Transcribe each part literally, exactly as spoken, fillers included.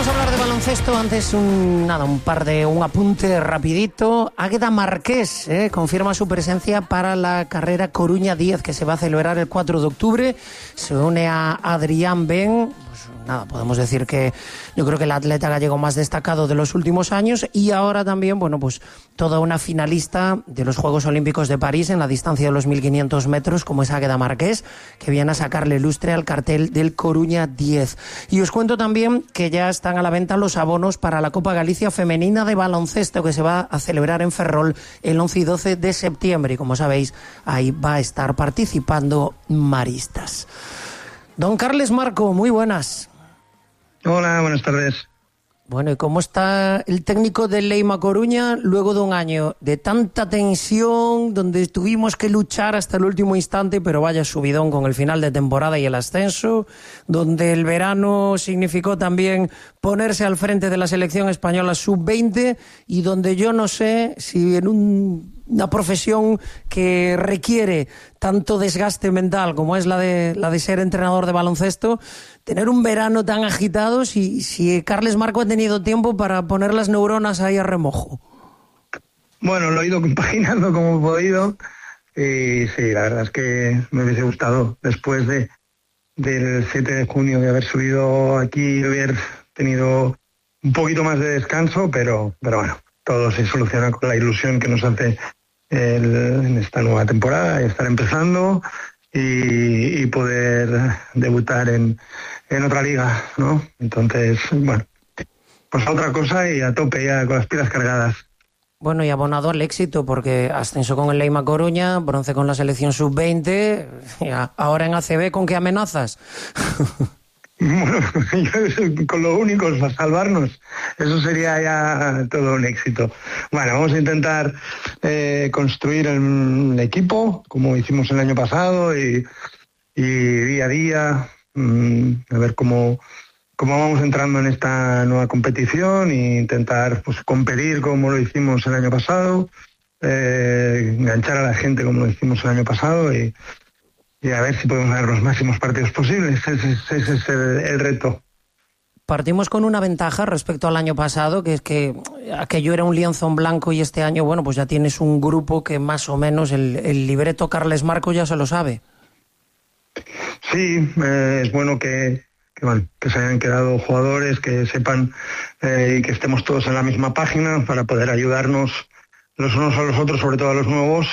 Vamos a hablar de baloncesto. Antes un, nada, un par de un apunte rapidito. Águeda Marqués eh, confirma su presencia para la carrera Coruña diez, que se va a celebrar el cuatro de octubre. Se une a Adrián Ben. Pues nada, podemos decir que yo creo que el atleta gallego más destacado de los últimos años, y ahora también, bueno, pues toda una finalista de los Juegos Olímpicos de París en la distancia de los mil quinientos metros, como es Águeda Marqués, que viene a sacarle lustre al cartel del Coruña diez. Y os cuento también que ya están a la venta los abonos para la Copa Galicia Femenina de Baloncesto, que se va a celebrar en Ferrol el once y doce de septiembre. Y como sabéis, ahí va a estar participando Maristas. Don Carles Marco, muy buenas. Hola, buenas tardes. Bueno, ¿y cómo está el técnico del Leima Coruña luego de un año de tanta tensión, donde tuvimos que luchar hasta el último instante, pero vaya subidón con el final de temporada y el ascenso, donde el verano significó también ponerse al frente de la selección española sub veinte, y donde yo no sé si en un, una profesión que requiere tanto desgaste mental como es la de, la de ser entrenador de baloncesto, tener un verano tan agitado, si, si Carles Marco ha tenido tiempo para poner las neuronas ahí a remojo. Bueno, lo he ido compaginando como he podido, y sí, la verdad es que me hubiese gustado, después de del siete de junio, de haber subido aquí, haber tenido un poquito más de descanso, pero, pero bueno, todo se soluciona con la ilusión que nos hace el, en esta nueva temporada, estar empezando y, y poder debutar en, en otra liga, ¿no? Entonces, bueno, pues a otra cosa y a tope ya con las pilas cargadas. Bueno, y abonado al éxito, porque ascenso con el Leima Coruña, bronce con la selección sub veinte, ahora en A C B, ¿con qué amenazas? Bueno, con lo único es para salvarnos, eso sería ya todo un éxito. Bueno, vamos a intentar eh, construir el, el equipo, como hicimos el año pasado, y, y día a día, mmm, a ver cómo... cómo vamos entrando en esta nueva competición e intentar pues competir como lo hicimos el año pasado, eh, enganchar a la gente como lo hicimos el año pasado y, y a ver si podemos dar los máximos partidos posibles. Ese, ese es el, el reto. Partimos con una ventaja respecto al año pasado, que es que aquello era un lienzo en blanco, y este año, bueno, pues ya tienes un grupo que más o menos el, el libreto Carles Marco ya se lo sabe. Sí, eh, es bueno que Que, bueno, que se hayan quedado jugadores, que sepan eh, y que estemos todos en la misma página para poder ayudarnos los unos a los otros, sobre todo a los nuevos,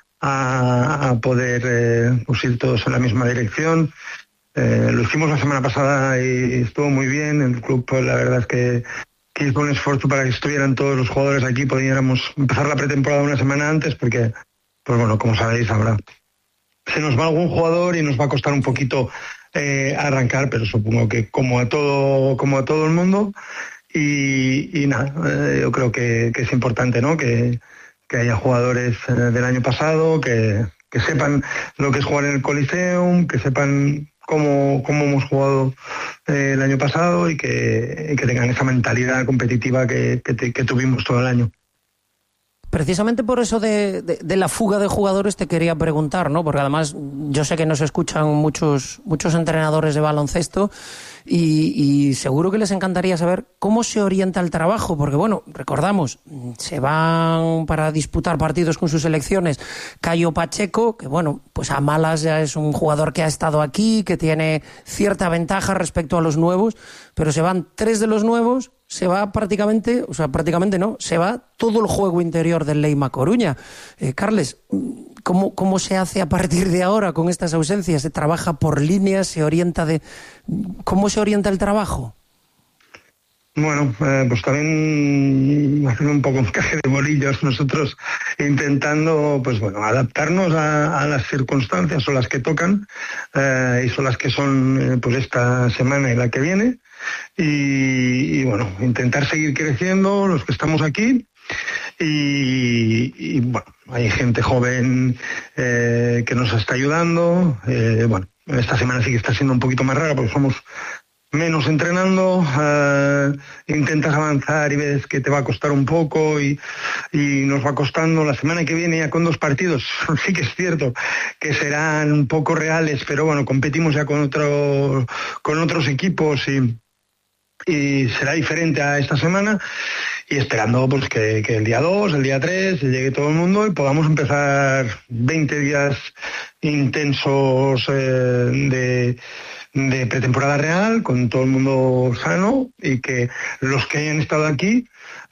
a, a poder eh, pues ir todos en la misma dirección. Eh, lo hicimos la semana pasada y estuvo muy bien. El club, pues, la verdad es que, que hizo un esfuerzo para que estuvieran todos los jugadores aquí, pudiéramos empezar la pretemporada una semana antes, porque, pues bueno, como sabéis ahora, se nos va algún jugador y nos va a costar un poquito Eh, arrancar, pero supongo que como a todo como a todo el mundo, y, y nada, eh, yo creo que, que es importante, ¿no? Que, que haya jugadores eh, del año pasado, que, que sepan lo que es jugar en el Coliseum, que sepan cómo, cómo hemos jugado eh, el año pasado, y que, y que tengan esa mentalidad competitiva que, que, te, que tuvimos todo el año. Precisamente por eso de, de, de la fuga de jugadores te quería preguntar, ¿no? Porque además yo sé que nos escuchan muchos, muchos entrenadores de baloncesto, y, y seguro que les encantaría saber cómo se orienta el trabajo, porque bueno, recordamos, se van para disputar partidos con sus selecciones Cayo Pacheco, que bueno, pues a malas ya es un jugador que ha estado aquí, que tiene cierta ventaja respecto a los nuevos, pero se van tres de los nuevos, se va prácticamente, o sea, prácticamente no, se va todo el juego interior del Leima Coruña. Eh, Carles, ¿cómo, ¿cómo se hace a partir de ahora con estas ausencias? ¿Se trabaja por líneas? ¿Se orienta de cómo se orienta el trabajo? Bueno, eh, pues también haciendo un poco un caje de bolillos, nosotros intentando, pues bueno, adaptarnos a, a las circunstancias, son las que tocan, eh, y son las que son eh, pues esta semana y la que viene, y, y bueno, intentar seguir creciendo los que estamos aquí. Y, y bueno, hay gente joven eh, que nos está ayudando. Eh, bueno, esta semana sí que está siendo un poquito más rara porque somos menos entrenando, uh, intentas avanzar y ves que te va a costar un poco, y, y nos va costando. La semana que viene ya con dos partidos, sí que es cierto que serán un poco reales, pero bueno, competimos ya con otro, con otros equipos, y y será diferente a esta semana, y esperando pues que, que el día dos, el día tres llegue todo el mundo y podamos empezar veinte días intensos eh, de, de pretemporada real, con todo el mundo sano, y que los que hayan estado aquí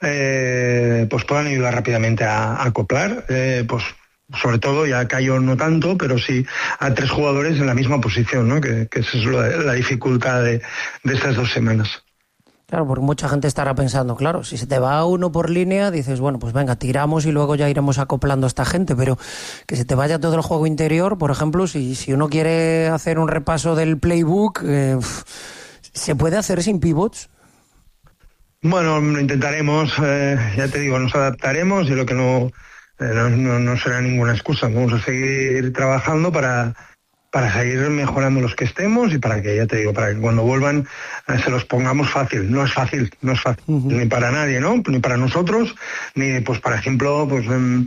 eh, pues puedan ayudar rápidamente a, a acoplar, eh, pues sobre todo, ya Cayo no tanto, pero sí a tres jugadores en la misma posición, ¿no? Que, que esa es la, la dificultad de, de estas dos semanas. Claro, porque mucha gente estará pensando, claro, si se te va uno por línea, dices, bueno, pues venga, tiramos y luego ya iremos acoplando a esta gente, pero que se te vaya todo el juego interior, por ejemplo, si, si uno quiere hacer un repaso del playbook, eh, ¿se puede hacer sin pivots? Bueno, lo intentaremos, eh, ya te digo, nos adaptaremos, y lo que no, eh, no, no, no será ninguna excusa, vamos a seguir trabajando para... para seguir mejorando los que estemos, y para que, ya te digo, para que cuando vuelvan eh, se los pongamos fácil. No es fácil, no es fácil, uh-huh. ni para nadie, ¿no? Ni para nosotros, ni, pues, por ejemplo, pues eh,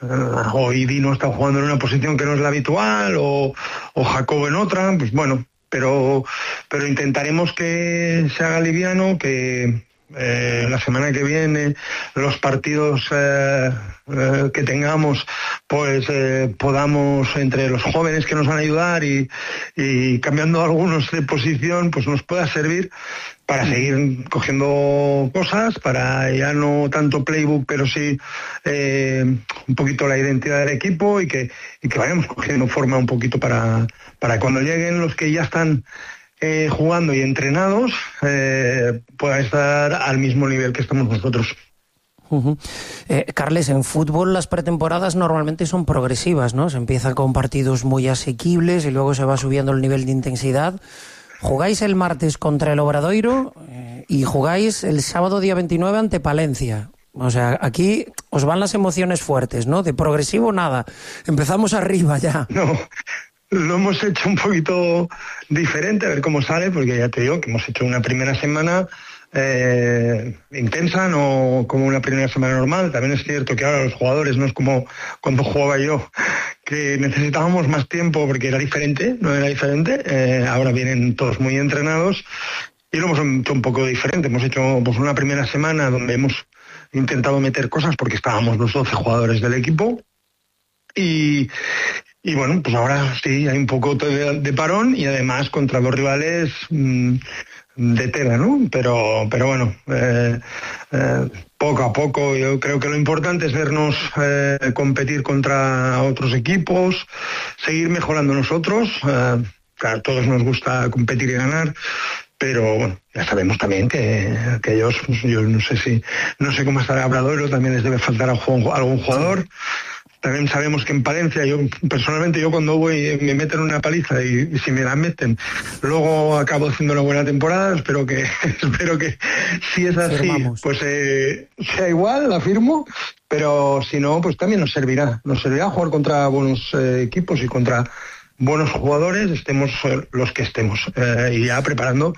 hoy Dino está jugando en una posición que no es la habitual, o, o Jacobo en otra, pues bueno, pero, pero intentaremos que se haga liviano, que Eh, la semana que viene los partidos eh, eh, que tengamos, pues eh, podamos, entre los jóvenes que nos van a ayudar y, y cambiando algunos de posición, pues nos pueda servir para seguir cogiendo cosas, para ya no tanto playbook, pero sí eh, un poquito la identidad del equipo, y que, y que vayamos cogiendo forma un poquito para, para cuando lleguen los que ya están Eh, jugando y entrenados, eh, pueda estar al mismo nivel que estamos nosotros. Uh-huh. eh, Carles, en fútbol las pretemporadas normalmente son progresivas, ¿no? Se empieza con partidos muy asequibles y luego se va subiendo el nivel de intensidad. Jugáis el martes contra el Obradoiro eh, y jugáis el sábado día veintinueve ante Palencia. O sea, aquí os van las emociones fuertes, ¿no? De progresivo nada, empezamos arriba ya. No, lo hemos hecho un poquito diferente, a ver cómo sale, porque ya te digo que hemos hecho una primera semana eh, intensa, no como una primera semana normal. También es cierto que ahora los jugadores, no es como cuando jugaba yo, que necesitábamos más tiempo porque era diferente, no era diferente. Eh, ahora vienen todos muy entrenados y lo hemos hecho un poco diferente. Hemos hecho pues una primera semana donde hemos intentado meter cosas porque estábamos los doce jugadores del equipo, y Y bueno, pues ahora sí, hay un poco de, de parón, y además contra dos rivales mmm, de tela, ¿no? Pero, pero bueno, eh, eh, poco a poco yo creo que lo importante es vernos eh, competir contra otros equipos, seguir mejorando nosotros. Eh, claro, a todos nos gusta competir y ganar, pero bueno, ya sabemos también que, que ellos, yo no sé si, no sé cómo estará Obradoiro, también les debe faltar a algún, algún jugador. También sabemos que en Palencia, yo personalmente, yo cuando voy me meten una paliza, y, y si me la meten, luego acabo haciendo una buena temporada. Espero que, espero que si es así, Firmamos. pues eh, sea igual, la firmo, pero si no, pues también nos servirá. Nos servirá jugar contra buenos eh, equipos y contra buenos jugadores, estemos los que estemos, eh, y ya preparando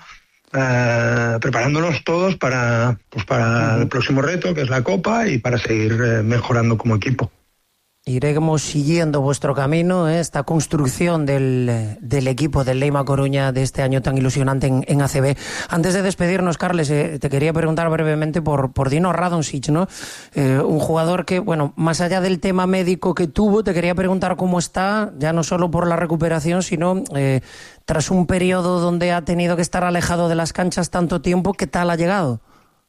Uh, preparándonos todos para, pues para uh-huh. el próximo reto, que es la Copa, y para seguir eh, mejorando como equipo. Iremos siguiendo vuestro camino, ¿eh? Esta construcción del, del equipo del Leima Coruña de este año tan ilusionante en, en A C B. Antes de despedirnos, Carles, eh, te quería preguntar brevemente por, por Dino Radonjic, ¿no? Eh, un jugador que, bueno, más allá del tema médico que tuvo, te quería preguntar cómo está, ya no solo por la recuperación, sino eh, tras un periodo donde ha tenido que estar alejado de las canchas tanto tiempo. ¿Qué tal ha llegado?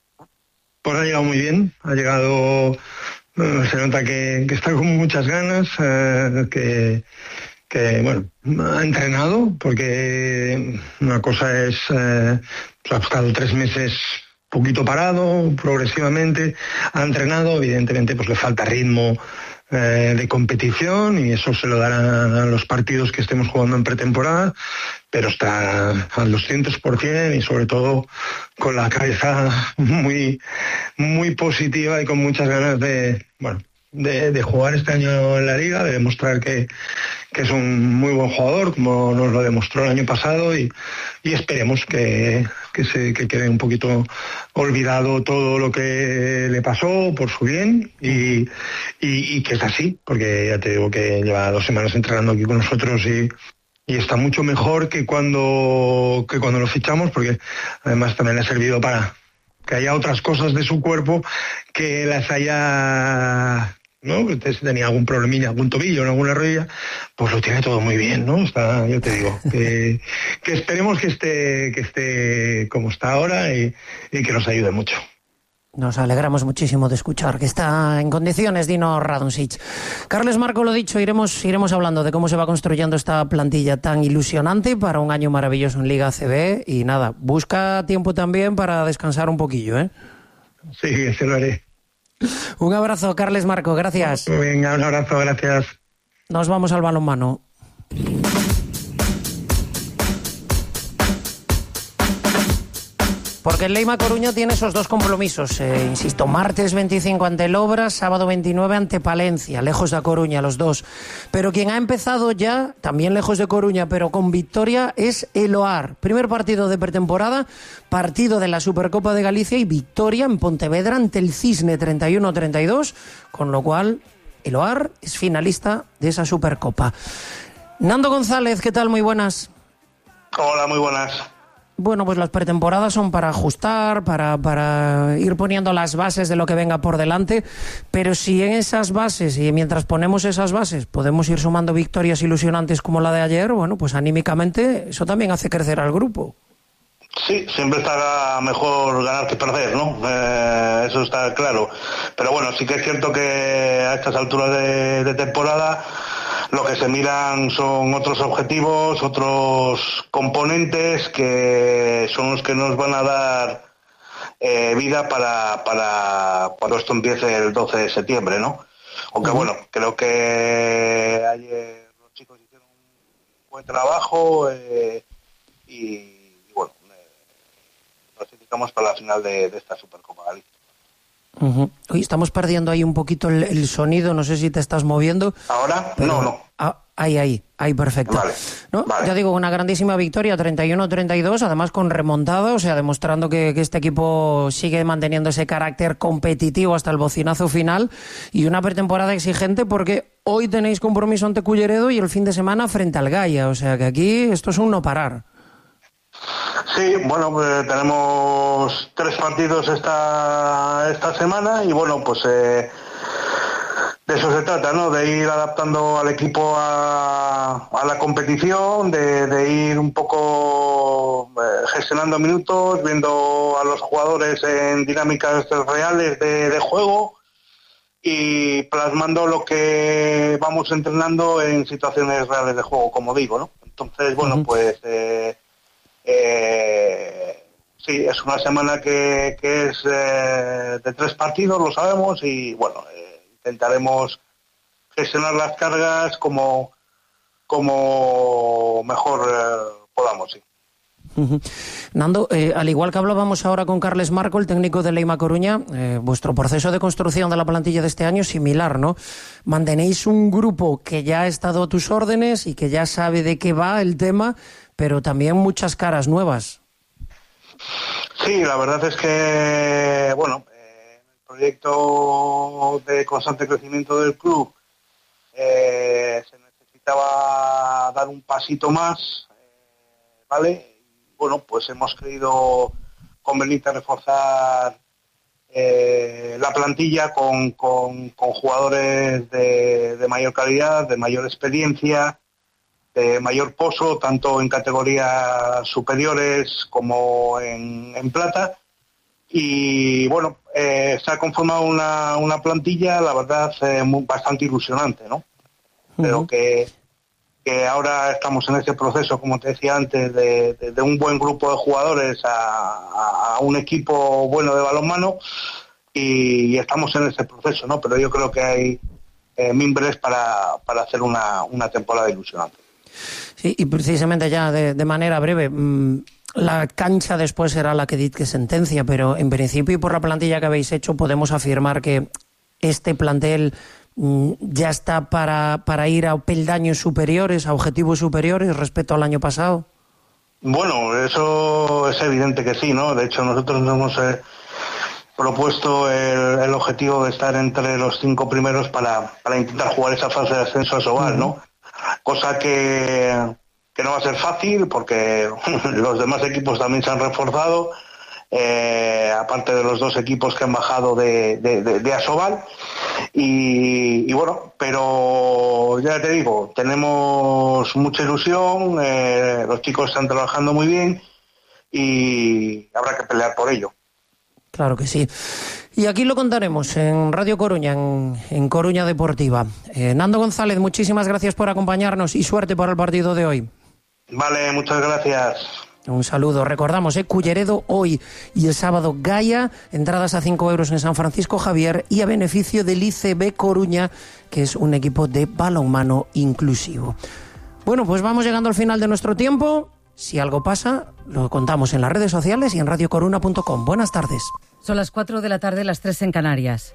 Pues ha llegado muy bien, ha llegado... Se nota que, que está con muchas ganas, eh, que, que bueno, ha entrenado, porque una cosa es, eh, ha estado tres meses poquito parado, progresivamente, ha entrenado, evidentemente pues le falta ritmo eh, de competición, y eso se lo darán a los partidos que estemos jugando en pretemporada, pero está al doscientos por ciento, y sobre todo con la cabeza muy, muy positiva y con muchas ganas de, bueno, de, de jugar este año en la Liga, de demostrar que, que es un muy buen jugador, como nos lo demostró el año pasado, y, y esperemos que, que, se, que quede un poquito olvidado todo lo que le pasó por su bien, y, y, y que es así, porque ya te digo que lleva dos semanas entrenando aquí con nosotros, y y está mucho mejor que cuando, que cuando lo fichamos, porque además también le ha servido para que haya otras cosas de su cuerpo que las haya, ¿no? Que si tenía algún problemilla, algún tobillo, en alguna rodilla, pues lo tiene todo muy bien, ¿no? Está, yo te digo, que, que esperemos que esté, que esté como está ahora y, y que nos ayude mucho. Nos alegramos muchísimo de escuchar que está en condiciones Dino Radonjic. Carles Marco, lo dicho, iremos iremos hablando de cómo se va construyendo esta plantilla tan ilusionante para un año maravilloso en Liga A C B. Y nada, busca tiempo también para descansar un poquillo, ¿eh? Sí, se lo haré. Un abrazo, Carles Marco, gracias. Venga, un abrazo, gracias. Nos vamos al balonmano. Porque el Leima Coruña tiene esos dos compromisos, eh, insisto, martes veinticinco ante el Obras, sábado veintinueve ante Palencia, lejos de Coruña los dos. Pero quien ha empezado ya, también lejos de Coruña, pero con victoria, es el O A R. Primer partido de pretemporada, partido de la Supercopa de Galicia y victoria en Pontevedra ante el Cisne treinta y uno a treinta y dos, con lo cual el O A R es finalista de esa Supercopa. Nando González, ¿qué tal? Muy buenas. Hola, muy buenas. Bueno, pues las pretemporadas son para ajustar, para, para ir poniendo las bases de lo que venga por delante, pero si en esas bases y mientras ponemos esas bases podemos ir sumando victorias ilusionantes como la de ayer, bueno, pues anímicamente eso también hace crecer al grupo. Sí, siempre estará mejor ganar que perder, ¿no? Eh, eso está claro. Pero bueno, sí que es cierto que a estas alturas de, de temporada lo que se miran son otros objetivos, otros componentes que son los que nos van a dar eh, vida para, para cuando esto empiece el doce de septiembre, ¿no? Aunque uh-huh. bueno, creo que ayer los chicos hicieron un buen trabajo eh, y, y bueno, eh, clasificamos para la final de, de esta Supercopa Galicia. Uh-huh. Oye, estamos perdiendo ahí un poquito el, el sonido, no sé si te estás moviendo. ¿Ahora? Pero... No, no. Ah, ahí, ahí, ahí, perfecto. Vale, ¿no? vale. Ya digo, una grandísima victoria, treinta y uno a treinta y dos, además con remontada, o sea, demostrando que, que este equipo sigue manteniendo ese carácter competitivo hasta el bocinazo final, y una pretemporada exigente porque hoy tenéis compromiso ante Culleredo y el fin de semana frente al Gaia, o sea que aquí esto es un no parar. Sí, bueno, pues tenemos tres partidos esta esta semana y bueno, pues eh, de eso se trata, ¿no? De ir adaptando al equipo a, a la competición, de, de ir un poco eh, gestionando minutos, viendo a los jugadores en dinámicas reales de, de juego y plasmando lo que vamos entrenando en situaciones reales de juego, como digo, ¿no? Entonces, bueno, uh-huh. pues... Eh, Eh, sí, es una semana que, que es eh, de tres partidos, lo sabemos, y bueno, eh, intentaremos gestionar las cargas como, como mejor eh, podamos, sí. Uh-huh. Nando, eh, al igual que hablábamos ahora con Carles Marco, el técnico de Leima Coruña, eh, vuestro proceso de construcción de la plantilla de este año es similar, ¿no? Mantenéis un grupo que ya ha estado a tus órdenes y que ya sabe de qué va el tema, pero también muchas caras nuevas. Sí, la verdad es que, bueno, eh, el proyecto de constante crecimiento del club eh, se necesitaba dar un pasito más, eh, ¿vale? Bueno, pues hemos creído conveniente reforzar eh, la plantilla con, con, con jugadores de, de mayor calidad, de mayor experiencia, de mayor pozo, tanto en categorías superiores como en, en plata. Y bueno, eh, se ha conformado una, una plantilla, la verdad, eh, muy, bastante ilusionante, ¿no? Uh-huh. Pero que... que ahora estamos en ese proceso, como te decía antes, de, de, de un buen grupo de jugadores a, a un equipo bueno de balonmano y, y estamos en ese proceso, ¿no? Pero yo creo que hay eh, mimbres para, para hacer una, una temporada ilusionante. Sí, y precisamente ya de, de manera breve, mmm, la cancha después será la que dicte sentencia, pero en principio y por la plantilla que habéis hecho podemos afirmar que este plantel ya está para, para ir a peldaños superiores, a objetivos superiores respecto al año pasado. Bueno, eso es evidente que sí, ¿no? De hecho, nosotros nos hemos eh, propuesto el, el objetivo de estar entre los cinco primeros para, para intentar jugar esa fase de ascenso a Sobal, ¿no? Cosa que, que no va a ser fácil porque los demás equipos también se han reforzado, eh, aparte de los dos equipos que han bajado de, de, de, de Asobal. Y, y bueno, pero ya te digo, tenemos mucha ilusión, eh, los chicos están trabajando muy bien y habrá que pelear por ello. Claro que sí. Y aquí lo contaremos en Radio Coruña, en, en Coruña Deportiva. Eh, Nando González, muchísimas gracias por acompañarnos y suerte para el partido de hoy. Vale, muchas gracias. Un saludo. Recordamos, eh, Culleredo hoy y el sábado Gaia, entradas a cinco euros en San Francisco Javier y a beneficio del I C B Coruña, que es un equipo de balonmano inclusivo. Bueno, pues vamos llegando al final de nuestro tiempo. Si algo pasa, lo contamos en las redes sociales y en radio coruna punto com. Buenas tardes. Son las cuatro de la tarde, las tres en Canarias.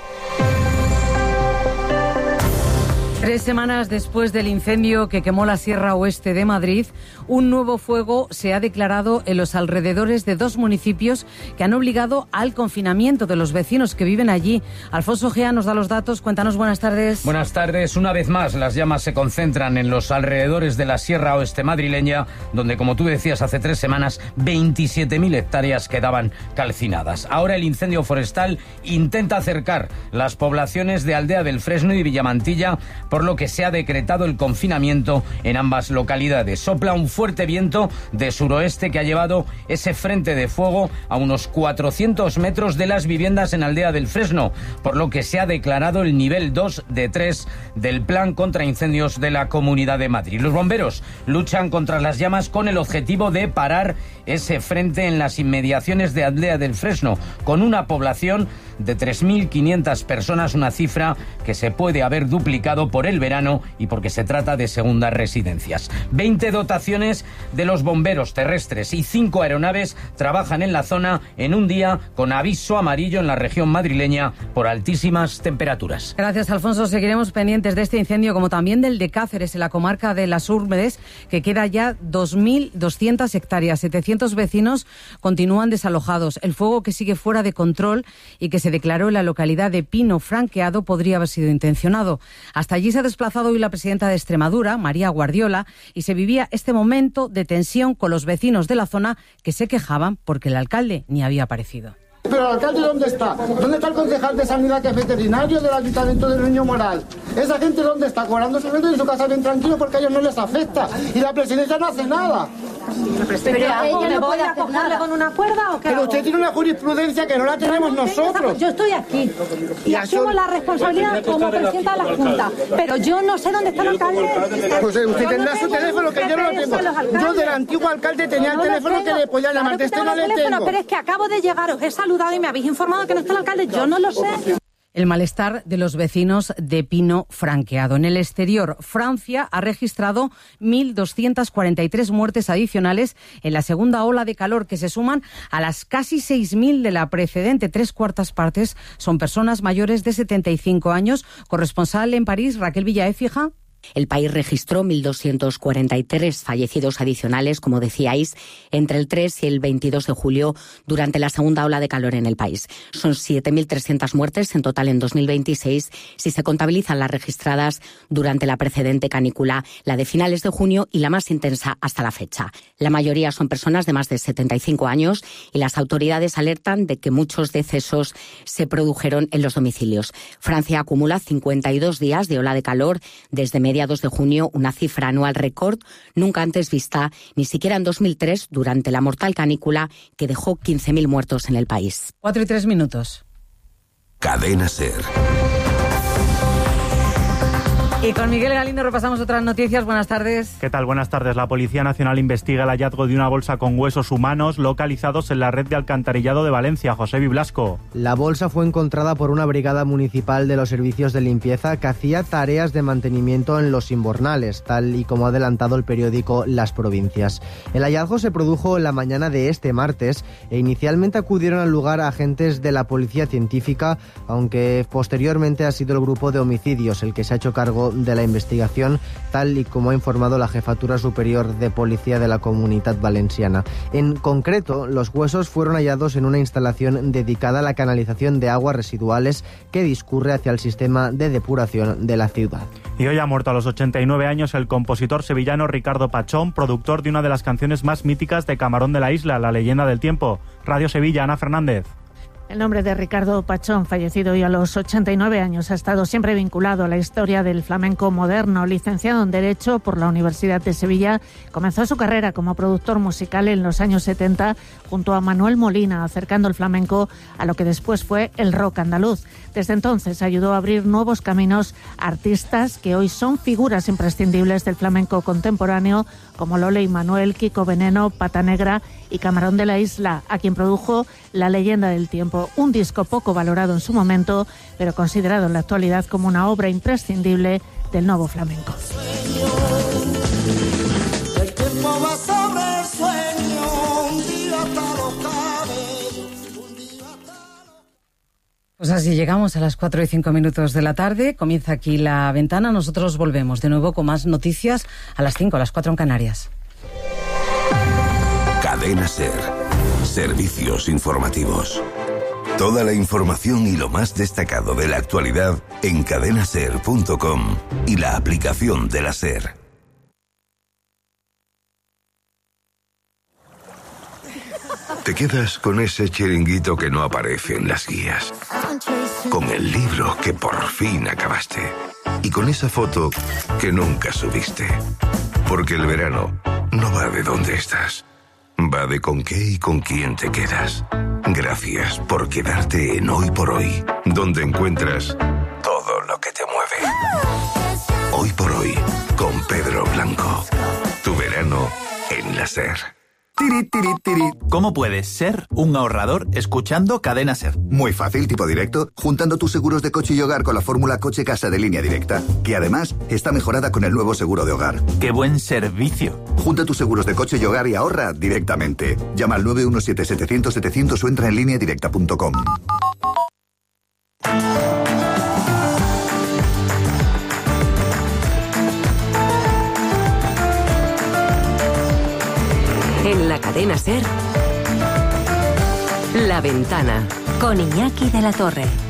Tres semanas después del incendio que quemó la Sierra Oeste de Madrid, un nuevo fuego se ha declarado en los alrededores de dos municipios que han obligado al confinamiento de los vecinos que viven allí. Alfonso Gea nos da los datos. Cuéntanos, buenas tardes. Buenas tardes. Una vez más, las llamas se concentran en los alrededores de la Sierra Oeste madrileña, donde, como tú decías, hace tres semanas, veintisiete mil hectáreas quedaban calcinadas. Ahora el incendio forestal intenta acercar las poblaciones de Aldea del Fresno y Villamantilla, por lo que se ha decretado el confinamiento en ambas localidades. Sopla un fuerte viento de suroeste que ha llevado ese frente de fuego a unos cuatrocientos metros de las viviendas en Aldea del Fresno, por lo que se ha declarado el nivel dos de tres del Plan contra Incendios de la Comunidad de Madrid. Los bomberos luchan contra las llamas con el objetivo de parar ese frente en las inmediaciones de Aldea del Fresno, con una población de tres mil quinientas personas, una cifra que se puede haber duplicado por el verano y porque se trata de segundas residencias. veinte dotaciones de los bomberos terrestres y cinco aeronaves trabajan en la zona en un día con aviso amarillo en la región madrileña por altísimas temperaturas. Gracias, Alfonso. Seguiremos pendientes de este incendio, como también del de Cáceres, en la comarca de Las Urdes, que queda ya dos mil doscientas hectáreas. setecientos vecinos continúan desalojados. El fuego, que sigue fuera de control y que se declaró en la localidad de Pino Franqueado, podría haber sido intencionado. Hasta allí se ha desplazado hoy la presidenta de Extremadura, María Guardiola, y se vivía este momento de tensión con los vecinos de la zona que se quejaban porque el alcalde ni había aparecido. Pero el alcalde, ¿dónde está? ¿Dónde está el concejal de Sanidad, que es veterinario del Ayuntamiento de Nuño Moral? ¿Esa gente dónde está? Cobrando su sueldo en su casa bien tranquilo porque a ellos no les afecta. Y la presidencia no hace nada. ¿Pero ella no puede acogerle con una cuerda o qué? Pero usted tiene una jurisprudencia que no la tenemos nosotros. Yo estoy aquí y asumo la responsabilidad como presidenta de la Junta. Pero yo no sé dónde está el alcalde. Pues usted tendrá su teléfono, que yo no lo tengo. Yo del antiguo alcalde tenía el teléfono que le podía llamar. De este no le tengo. Pero es que acabo de llegar, os he saludado y me habéis informado que no está el alcalde. Yo no lo sé. El malestar de los vecinos de Pino Franqueado. En el exterior, Francia ha registrado mil doscientas cuarenta y tres muertes adicionales en la segunda ola de calor, que se suman a las casi seis mil de la precedente. Tres cuartas partes son personas mayores de setenta y cinco años. Corresponsal en París, Raquel Villaécija. El país registró mil doscientos cuarenta y tres fallecidos adicionales, como decíais, entre el tres y el veintidós de julio durante la segunda ola de calor en el país. Son siete mil trescientas muertes en total en dos mil veintiséis, si se contabilizan las registradas durante la precedente canícula, la de finales de junio y la más intensa hasta la fecha. La mayoría son personas de más de setenta y cinco años y las autoridades alertan de que muchos decesos se produjeron en los domicilios. Francia acumula cincuenta y dos días de ola de calor desde mediados de junio, una cifra anual récord nunca antes vista, ni siquiera en dos mil tres, durante la mortal canícula que dejó quince mil muertos en el país. Cuatro y tres minutos. Cadena SER. Y con Miguel Galindo repasamos otras noticias. Buenas tardes. ¿Qué tal? Buenas tardes. La Policía Nacional investiga el hallazgo de una bolsa con huesos humanos localizados en la red de alcantarillado de Valencia. Josebi Blasco. La bolsa fue encontrada por una brigada municipal de los servicios de limpieza que hacía tareas de mantenimiento en los invernales, tal y como ha adelantado el periódico Las Provincias. El hallazgo se produjo en la mañana de este martes e inicialmente acudieron al lugar agentes de la Policía Científica, aunque posteriormente ha sido el grupo de homicidios el que se ha hecho cargo de la investigación, tal y como ha informado la Jefatura Superior de Policía de la Comunitat Valenciana. En concreto, los huesos fueron hallados en una instalación dedicada a la canalización de aguas residuales que discurre hacia el sistema de depuración de la ciudad. Y hoy ha muerto a los ochenta y nueve años el compositor sevillano Ricardo Pachón, productor de una de las canciones más míticas de Camarón de la Isla, La leyenda del tiempo. Radio Sevilla, Ana Fernández. El nombre de Ricardo Pachón, fallecido hoy a los ochenta y nueve años, ha estado siempre vinculado a la historia del flamenco moderno. Licenciado en Derecho por la Universidad de Sevilla, comenzó su carrera como productor musical en los años setenta junto a Manuel Molina, acercando el flamenco a lo que después fue el rock andaluz. Desde entonces ayudó a abrir nuevos caminos a artistas que hoy son figuras imprescindibles del flamenco contemporáneo, como Lole y Manuel, Kiko Veneno, Pata Negra y Camarón de la Isla, a quien produjo La leyenda del tiempo, un disco poco valorado en su momento, pero considerado en la actualidad como una obra imprescindible del nuevo flamenco. El tiempo va sobre el sueño, un día hasta los cabellos, un día hasta... Pues así llegamos a las cuatro y cinco minutos de la tarde, comienza aquí La Ventana, nosotros volvemos de nuevo con más noticias a las cinco, a las cuatro en Canarias. Cadena SER. Servicios informativos. Toda la información y lo más destacado de la actualidad en cadena ser punto com y la aplicación de la SER. Te quedas con ese chiringuito que no aparece en las guías, con el libro que por fin acabaste y con esa foto que nunca subiste. Porque el verano no va de dónde estás, va de con qué y con quién te quedas. Gracias por quedarte en Hoy por Hoy, donde encuentras todo lo que te mueve. Hoy por Hoy, con Pedro Blanco. Tu verano en la SER. Tiri, tiri, tiri. ¿Cómo puedes ser un ahorrador escuchando Cadena SER? Muy fácil, tipo directo, juntando tus seguros de coche y hogar con la fórmula coche-casa de Línea Directa, que además está mejorada con el nuevo seguro de hogar. ¡Qué buen servicio! Junta tus seguros de coche y hogar y ahorra directamente. Llama al nueve uno siete, setecientos, setecientos o entra en línea directa punto com. En la cadena SER, La Ventana, con Iñaki de la Torre.